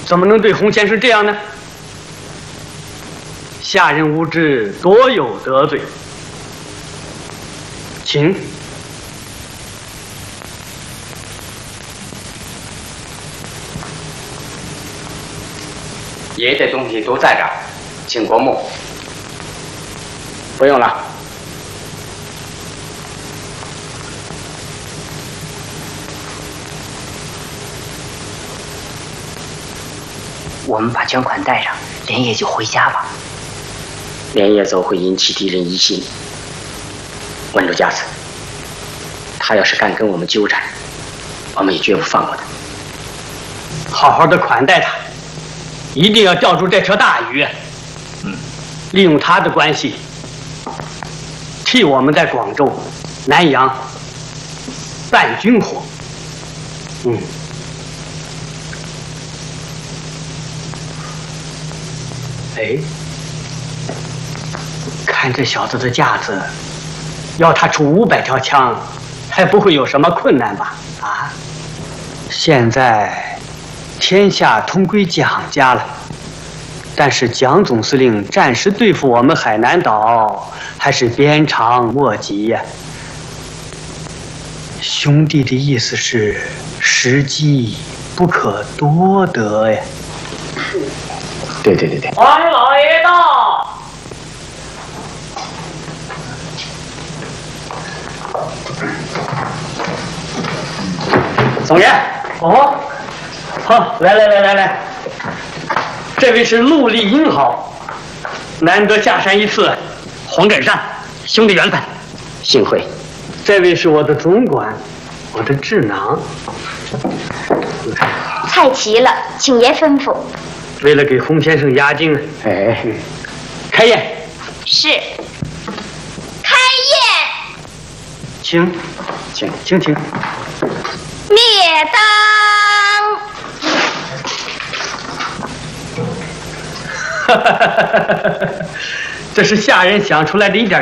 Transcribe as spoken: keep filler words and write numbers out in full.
怎么能对洪先生这样呢？下人无知，多有得罪。请。 爷爷的东西都在这儿，请过目。不用了。 我们把捐款带上，连夜就回家吧。 连夜走会引起敌人疑心。稳住家子，他要是敢跟我们纠缠，我们也绝不放过他。 好好的款待他，一定要钓住这条大鱼。嗯，利用他的关系，替我们在广州、南阳办军火。嗯。哎，看这小子的架子，要他出五百条枪，还不会有什么困难吧？啊，现在天下同归蒋家了，但是蒋总司令暂时对付我们海南岛还是鞭长莫及呀。兄弟的意思是，时机不可多得呀。 对对对对。 王老爷到。总爷，哦，好，来来来来来，这位是陆力英豪，难得下山一次，黄振山，兄弟缘分， 幸会。 这位是我的总管，我的智囊。 菜齐了，请爷吩咐。 为了给洪先生压惊，哎，开宴。 是。开宴。 请，请，请请。 灭灯。 哈哈哈哈哈！这是下人想出来的一点